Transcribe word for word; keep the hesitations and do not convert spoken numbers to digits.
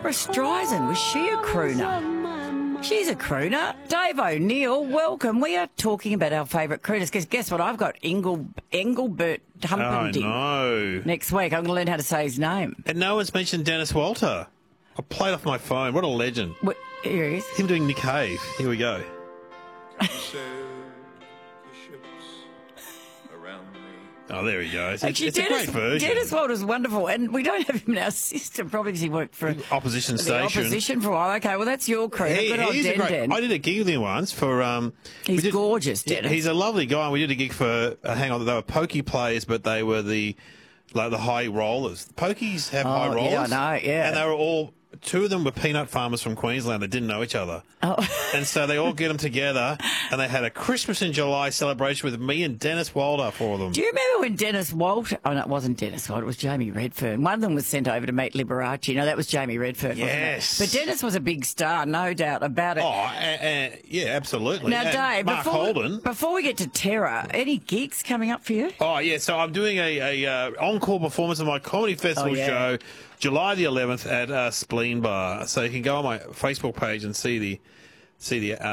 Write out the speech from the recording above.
Barbara Streisand, was she a crooner? She's a crooner. Dave O'Neill, welcome. We are talking about our favourite crooners. Because guess what? I've got Engel, Engelbert Humperdinck Oh, no. next week. I'm going to learn how to say his name. And no one's mentioned Dennis Walter. I played off my phone. What a legend. What, here he is. Him doing Nick Cave. Here we go. Oh, there he goes. Actually, it's Dennis, a great version. Dennis Walter's wonderful, and we don't have him in our system, probably because he worked for Opposition the station. opposition for a while. Okay, well, that's your crooner. He, Good old he's a Den great, Den. I did a gig with him once for... Um, we He's did- gorgeous, he- Dennis. He's a lovely guy. And we did a gig for... Uh, hang on, they were pokey players, but they were the like the high rollers. Pokies have Oh, high yeah, rollers. I know, yeah. And they were all... Two of them were peanut farmers from Queensland that didn't know each other. Oh. And so they all get them together, and they had a Christmas in July celebration with me and Dennis Walter for them. Do you remember when Dennis Walter... Oh, no, it wasn't Dennis Walter, it was Jamie Redfern. One of them was sent over to meet Liberace. No, that was Jamie Redfern, Yes. wasn't it? But Dennis was a big star, no doubt about it. Oh, uh, uh, yeah, absolutely. Now, And Dave, Mark before, Holden. before we get to Terror, any gigs coming up for you? Oh, yeah, so I'm doing a, a uh, encore performance of my comedy festival Oh, yeah. show, July the eleventh at uh, Spleen Bar. So you can go on my Facebook page and see the see the uh,